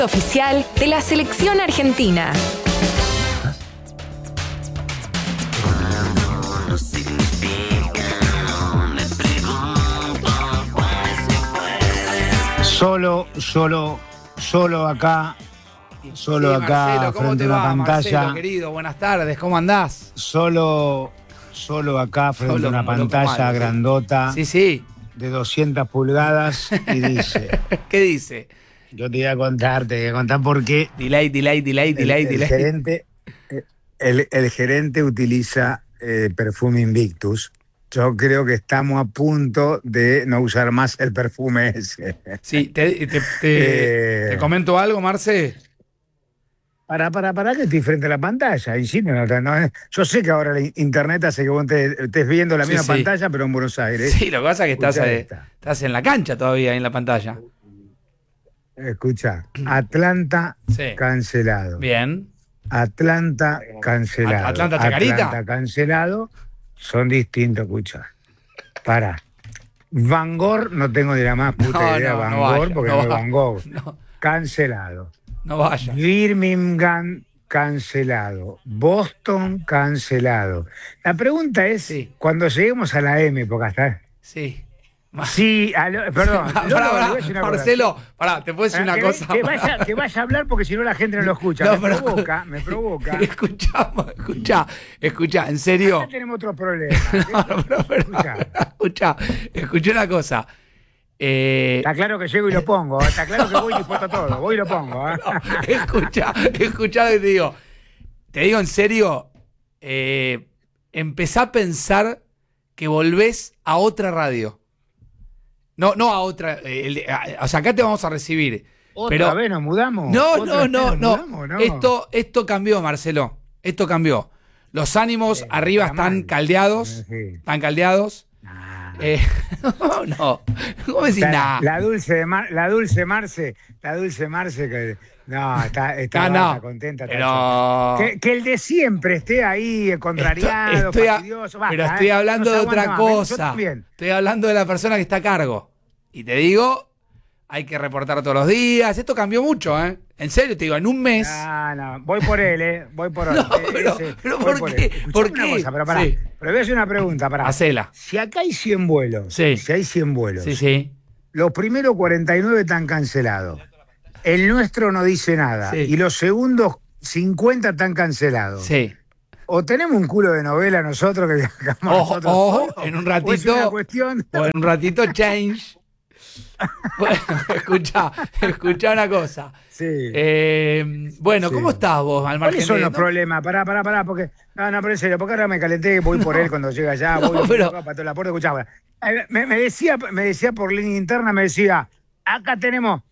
Oficial de la selección argentina. Solo acá, Marcelo, ¿cómo frente te a una va, pantalla. Marcelo, querido? Buenas tardes, ¿cómo andás? Solo acá, frente a una pantalla grandota Sí. de 200 pulgadas y dice... ¿Qué dice? Yo te voy a contar por qué Delay. el gerente utiliza perfume Invictus. Yo creo que estamos a punto de no usar más el perfume ese. Sí, te comento algo, Marce. Para que estoy frente a la pantalla. Y sí, no, yo sé que ahora la internet hace que vos estés viendo la misma pantalla, pero en Buenos Aires. Sí, lo que pasa es que estás en la cancha todavía, en la pantalla. Escucha, Atlanta cancelado. Bien. Atlanta cancelado. ¿Atlanta Chacarita? Atlanta cancelado. Son distintos, escucha. Van Gogh, no tengo ni la más puta idea. Van Gogh, porque no es Van Gogh. No. Cancelado. No vaya. Birmingham cancelado. Boston cancelado. La pregunta es, cuando lleguemos a la M, porque hasta... Sí. Sí, perdón. Marcelo, te puedo decir una cosa. Que vaya a hablar porque si no la gente no lo escucha. Me provoca. Escucha, en serio. Acá tenemos otros problemas. Escucha una cosa. Está claro que llego y lo pongo. Está claro que voy dispuesto a todo. Voy y lo pongo. Escucha lo que te digo. Te digo en serio. Empezá a pensar que volvés a otra radio. No a otra. O sea, acá te vamos a recibir. ¿Otra vez nos mudamos? No. Esto cambió, Marcelo. Esto cambió. Los ánimos arriba están caldeados. Están caldeados. No. ¿Cómo decís nada? La dulce Marce, que está contenta. Pero... Que el de siempre esté ahí contrariado, fastidioso. Pero estoy hablando de otra cosa. Estoy hablando de la persona que está a cargo. Y te digo, hay que reportar todos los días. Esto cambió mucho, ¿eh? En serio, te digo, en un mes. No, voy por él, Voy por él. Pero ¿por qué? ¿Por qué? Cosa, pero voy a hacer una pregunta, Hacela. Si acá hay 100 vuelos, Sí. Los primeros 49 están cancelados. El nuestro no dice nada. Y los segundos 50 están cancelados. Sí. O tenemos un culo de novela nosotros que viajamos en un ratito. O en un ratito change. Bueno, escuchá una cosa. Sí. ¿Cómo estás vos, al margen? ¿Cuáles son los problemas? Pará, porque... No, pero en serio, porque ahora me calenté, voy por él cuando llega allá, para toda la puerta, escuchaba. Me decía por línea interna, acá tenemos,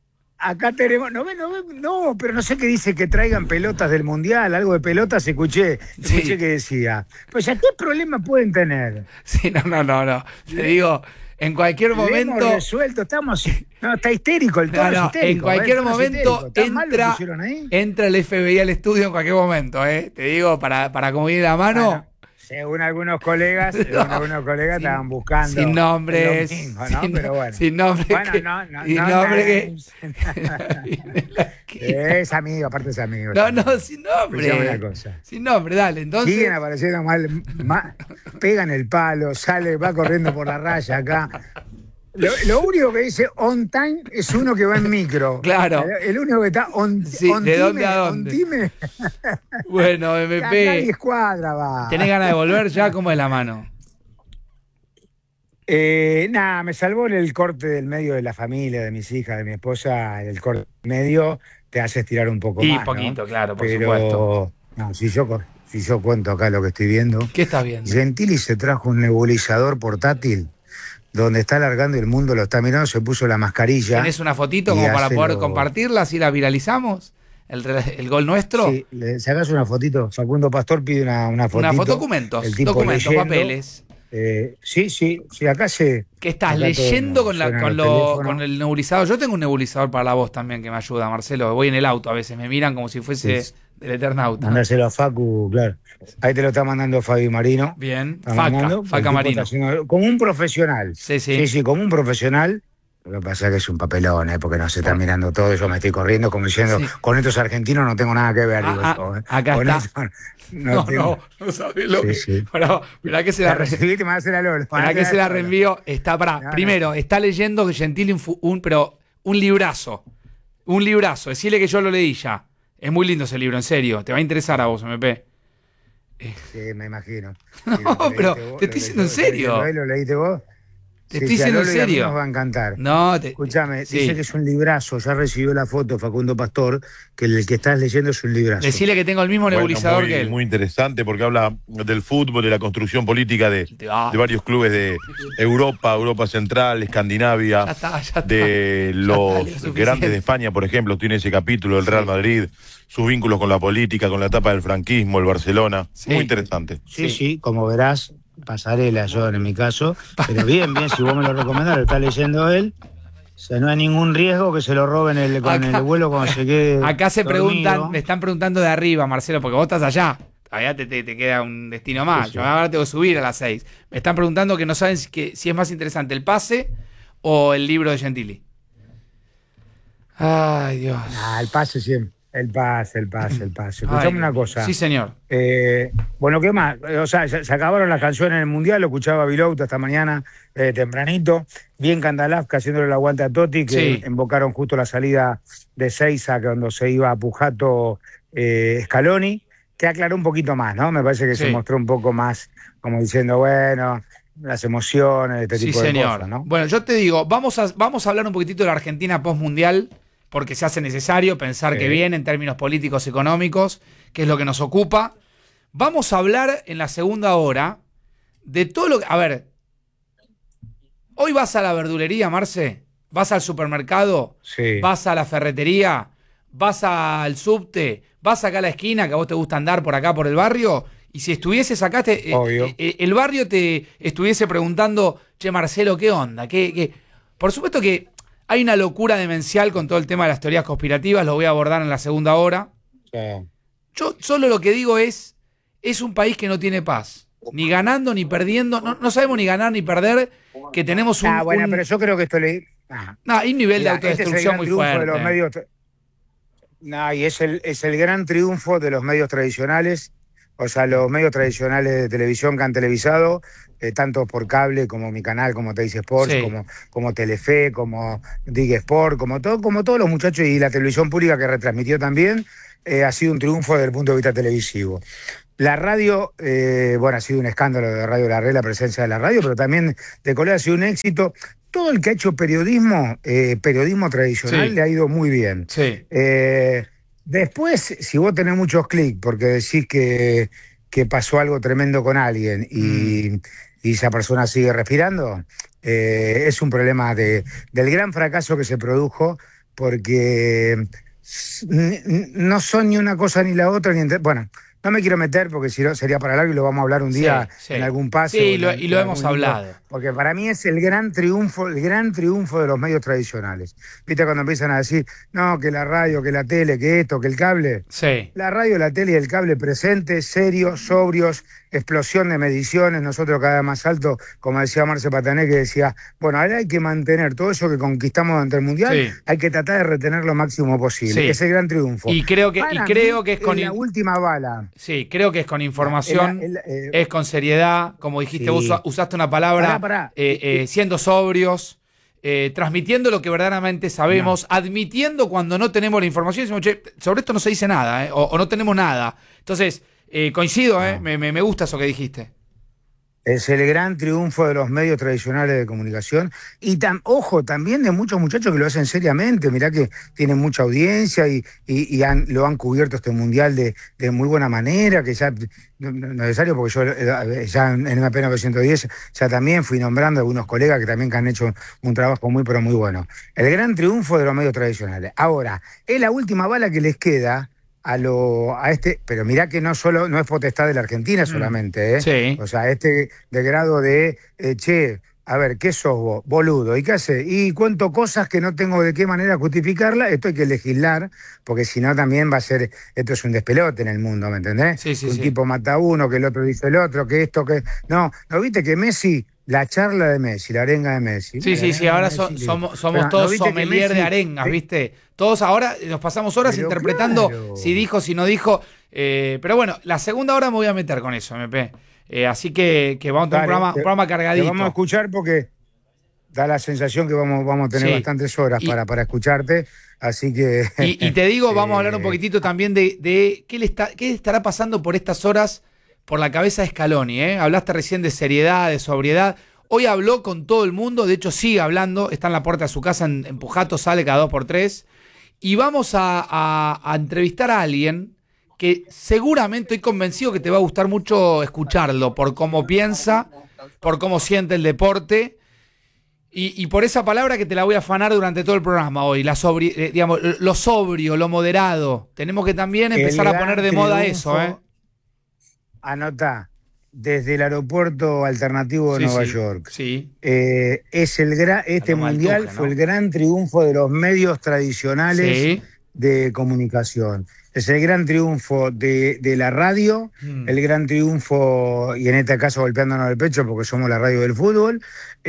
no, pero no sé qué dice, que traigan pelotas del Mundial, algo de pelotas escuché que decía. Pues ya, ¿qué problema pueden tener? Sí, no. Te digo... En cualquier momento. Hemos resuelto, está histérico el tono. En cualquier momento entra el FBI al estudio en cualquier momento, ¿eh? Te digo, para como viene la mano. Bueno, según algunos colegas, estaban buscando. Sin nombres. Pero bueno. Sin nombres. Es amigo, aparte es amigo. No, sin nombre. Una cosa. Sin nombre, dale. Entonces. Siguen apareciendo pegan el palo, va corriendo por la raya acá. Lo único que dice on time es uno que va en micro. Claro. El único que está on ¿de dónde a dónde? Bueno, MP. Acá hay escuadra, va. ¿Tenés ganas de volver ya? ¿Cómo es la mano? Me salvó el corte del medio de la familia, de mis hijas, de mi esposa. El corte del medio te hace estirar un poco más. Poquito, ¿no? Claro, por Pero, supuesto. No, si yo cuento acá lo que estoy viendo. ¿Qué estás viendo? Gentili se trajo un nebulizador portátil donde está alargando y el mundo lo está mirando, se puso la mascarilla. ¿Tenés una fotito como para poder compartirla si la viralizamos? ¿El gol nuestro? Sí, le sacás una fotito. Facundo Pastor pide una fotito. Una foto, documentos, papeles. Sí, acá se... ¿Qué estás leyendo con el nebulizador? Yo tengo un nebulizador para la voz también que me ayuda, Marcelo. Voy en el auto, a veces me miran como si fuese del Eternauta. Mandáselo a Facu, claro. Ahí te lo está mandando Fabi Marino. Bien, Faca Marino. Como un profesional. Sí, como un profesional. Lo que pasa es que es un papelón, porque no se está mirando todo. Yo me estoy corriendo como diciendo, con estos argentinos no tengo nada que ver. Digo yo, acá con está. Esto, no sabés lo que... Sí. Mirá que se la recibiste, me va a hacer la Lola. Mirá que se la reenvío. Está primero, está leyendo Gentili un librazo. Un librazo. Decirle que yo lo leí ya. Es muy lindo ese libro, en serio. Te va a interesar a vos, MP. Sí, me imagino. No, pero te estoy diciendo en serio. ¿Lo leíste vos? Te estoy diciendo en serio. Nos va a encantar. No, escúchame, dice que es un librazo. Ya recibió la foto Facundo Pastor, que el que estás leyendo es un librazo. Decirle que tengo el mismo nebulizador que él. Muy interesante porque habla del fútbol, de la construcción política de varios clubes de Europa, Europa Central, Escandinavia, ya está. de los grandes de España, por ejemplo. Tiene ese capítulo del Real Madrid, sus vínculos con la política, con la etapa del franquismo, el Barcelona. Muy interesante. Sí, como verás. Pasarela, yo en mi caso, pero bien, si vos me lo recomendás, lo está leyendo él, o sea, no hay ningún riesgo que se lo roben con el vuelo cuando se quede. Acá se dormido. preguntan, me están preguntando de arriba, Marcelo, porque vos estás allá, todavía te queda un destino más, yo ahora tengo que subir a las 6. Me están preguntando que no saben si es más interesante el pase o el libro de Gentili. Ay, Dios. El pase siempre. El pase. Escuchame una cosa. Sí, señor. Bueno, ¿qué más? O sea, se acabaron las canciones en el Mundial, lo escuchaba Vilouta esta mañana, tempranito. Bien Candalavca haciéndole el aguante a Totti, que invocaron justo la salida de Seiza cuando se iba a Pujato Scaloni, que aclaró un poquito más, ¿no? Me parece que se mostró un poco más como diciendo, bueno, las emociones, este tipo de cosas, ¿no? Bueno, yo te digo, vamos a hablar un poquitito de la Argentina post-mundial, porque se hace necesario pensar que viene en términos políticos económicos, que es lo que nos ocupa. Vamos a hablar en la segunda hora de todo lo que... A ver, hoy vas a la verdulería, Marce, vas al supermercado, vas a la ferretería, vas al subte, vas acá a la esquina, que a vos te gusta andar por acá, por el barrio, y si estuvieses acá, el barrio te estuviese preguntando, che, Marcelo, ¿qué onda? ¿Qué? Por supuesto que hay una locura demencial con todo el tema de las teorías conspirativas, lo voy a abordar en la segunda hora. Yo solo lo que digo es un país que no tiene paz. Ni ganando, ni perdiendo. No sabemos ni ganar ni perder, que tenemos pero yo creo que esto hay un nivel de autodestrucción muy fuerte. De los medios, y es el gran triunfo de los medios tradicionales. O sea, los medios tradicionales de televisión que han televisado, tanto por cable como mi canal, como Teis Sports, como Telefe, como Dig Sport, como todos los muchachos, y la televisión pública que retransmitió también, ha sido un triunfo desde el punto de vista televisivo. La radio, ha sido un escándalo de Radio La Red, la presencia de la radio, pero también de colega ha sido un éxito. Todo el que ha hecho periodismo tradicional, le ha ido muy bien. Después, si vos tenés muchos clics porque decís que pasó algo tremendo con alguien y esa persona sigue respirando, es un problema del gran fracaso que se produjo, porque no son ni una cosa ni la otra. Bueno, no me quiero meter porque si no sería para largo y lo vamos a hablar un día en algún pase. Sí, y lo hemos hablado. Porque para mí es el gran triunfo de los medios tradicionales. ¿Viste cuando empiezan a decir, no, que la radio, que la tele, que esto, que el cable? Sí. La radio, la tele y el cable presentes, serios, sobrios, explosión de mediciones, nosotros cada vez más alto, como decía Marce Patané, que decía, bueno, ahora hay que mantener todo eso que conquistamos durante el Mundial, hay que tratar de retener lo máximo posible. Es el gran triunfo. Y creo que es con la última bala. Sí, creo que es con información, es con seriedad, como dijiste, vos usaste una palabra, siendo sobrios, transmitiendo lo que verdaderamente sabemos, admitiendo cuando no tenemos la información, decimos, che, sobre esto no se dice nada, o no tenemos nada. Entonces, coincido, me gusta eso que dijiste. Es el gran triunfo de los medios tradicionales de comunicación y ojo, también de muchos muchachos que lo hacen seriamente. Mirá que tienen mucha audiencia y lo han cubierto este Mundial de muy buena manera, que ya no es necesario, porque yo ya en MP 910 ya también fui nombrando a algunos colegas que también han hecho un trabajo muy pero muy bueno. El gran triunfo de los medios tradicionales. Ahora, es la última bala que les queda pero mirá que no es potestad de la Argentina solamente, Sí. O sea, de grado de, a ver, ¿qué sos vos? Boludo. ¿Y qué haces? Y cuento cosas que no tengo de qué manera justificarla. Esto hay que legislar, porque si no también va a ser, esto es un despelote en el mundo, ¿me entendés? Sí, sí, un sí. tipo mata a uno, que el otro dice el otro, que esto, que... No, ¿no viste que Messi, la charla de Messi, la arenga de Messi? Sí, sí, sí, ahora somos todos sommelier de arengas, ¿viste? Todos ahora nos pasamos horas Pero interpretando claro. si dijo, si no dijo. Pero bueno, la segunda hora me voy a meter con eso, MP. Así que vamos a tener Dale, un programa cargadito. Te vamos a escuchar porque da la sensación que vamos a tener Sí. bastantes horas para escucharte, así que... Y te digo, vamos a hablar un poquitito también de qué estará pasando por estas horas por la cabeza de Scaloni, ¿eh? Hablaste recién de seriedad, de sobriedad. Hoy habló con todo el mundo, de hecho sigue hablando, está en la puerta de su casa en Pujato, sale cada 2x3. Y vamos a entrevistar a alguien que seguramente estoy convencido que te va a gustar mucho escucharlo, por cómo piensa, por cómo siente el deporte. Y por esa palabra que te la voy a afanar durante todo el programa hoy, digamos, lo sobrio, lo moderado. Tenemos que también empezar a poner de moda eso, ¿eh? Anotá, desde el aeropuerto alternativo de Nueva York. Sí. Es este mundial Altuve, ¿no? fue el gran triunfo de los medios tradicionales Sí. de comunicación. Es el gran triunfo de la radio, el gran triunfo, y en este caso golpeándonos el pecho porque somos la radio del fútbol,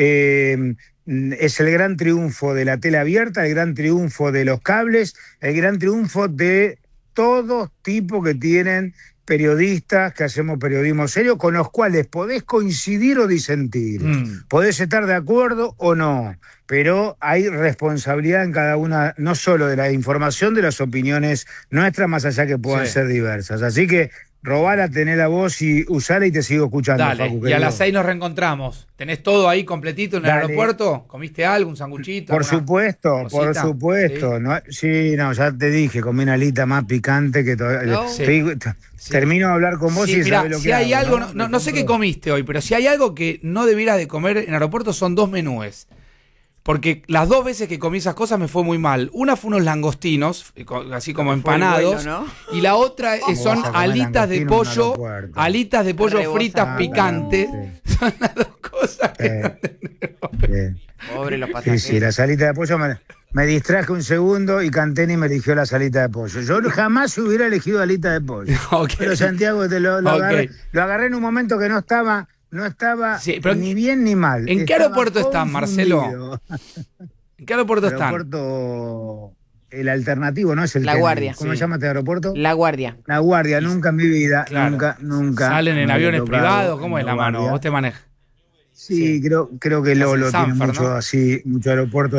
es el gran triunfo de la tele abierta, el gran triunfo de los cables, el gran triunfo de todos tipos que tienen periodistas, que hacemos periodismo serio, con los cuales podés coincidir o disentir. Podés estar de acuerdo o no, pero hay responsabilidad en cada una, no solo de la información, de las opiniones nuestras, más allá que puedan ser diversas. Así que robala, tenela vos y usala y te sigo escuchando. Dale, Facu, y a querido. las 6 nos reencontramos. ¿Tenés todo ahí completito en el aeropuerto? ¿Comiste algo, un sanguchito? Por supuesto, cosita? por supuesto. ¿Sí? No, sí, no, ya te dije, comí una alita más picante que todavía. No. Termino de hablar con vos Sí, y mirá, sabés lo si que hay hago, algo, no sé qué comiste hoy, pero si hay algo que no debieras de comer en el aeropuerto son 2 menúes. Porque las 2 veces que comí esas cosas me fue muy mal. Una fue unos langostinos, así como empanados. Bueno, ¿no? Y la otra son vas a comer alitas de langostino en un pollo, aeropuerto? alitas de pollo Rebozado. fritas picantes. Sí. Son las 2 cosas que Pobre los Sí, pasajeros. sí, la salita de pollo me distraje un segundo y Canteni me eligió la salita de pollo. Yo jamás hubiera elegido alita de pollo. Ok. Pero Santiago lo Ok. agarré en un momento que no estaba Sí, pero ni bien ni mal. ¿en qué Estaba aeropuerto están, Marcelo? confundido. ¿En qué aeropuerto están? Aeropuerto, el alternativo, ¿no? Es el La Kennedy. Guardia. ¿Cómo Sí. se llama este aeropuerto? La Guardia. La Guardia, nunca en mi vida, Claro. nunca. ¿Salen en me aviones he tocado privados? ¿Cómo en es la mano? Guardia. ¿Vos te manejas? Sí, creo que Lolo Estás en tiene Sanfer, mucho ¿no? así, mucho aeropuerto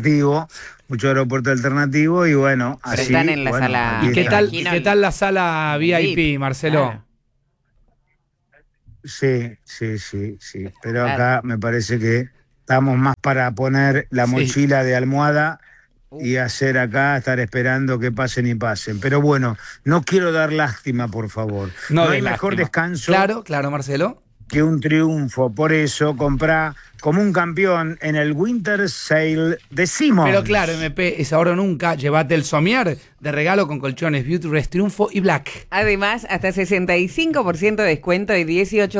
alternativo y bueno, Pero así. están en la bueno, sala- aquí ¿Y qué está. tal, Imagino qué tal la sala VIP, Marcelo? Claro. Sí. Pero Claro. acá me parece que estamos más para poner la Sí. mochila de almohada y hacer acá, estar esperando que pasen y pasen. Pero bueno, no quiero dar lástima, por favor. No de hay mejor lástima. descanso Claro, Marcelo. que un triunfo. Por eso, comprá como un campeón en el Winter Sale de Simmons. Pero claro, MP, es ahora o nunca. Llévate el somier de regalo con colchones Beauty Rest Triunfo y Black. Además, hasta 65% de descuento y 18